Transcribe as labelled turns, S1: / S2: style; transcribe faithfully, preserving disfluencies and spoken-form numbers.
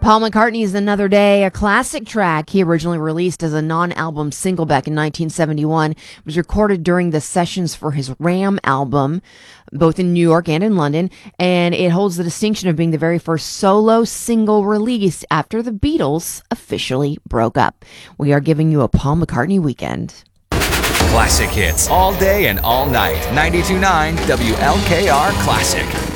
S1: Paul McCartney's Another Day, a classic track he originally released as a non-album single back in nineteen seventy-one. It was recorded during the sessions for his Ram album, both in New York and in London, and it holds the distinction of being the very first solo single release after the Beatles officially broke up. We are giving you a Paul McCartney weekend.
S2: Classic hits all day and all night. ninety-two point nine W L K R Classic.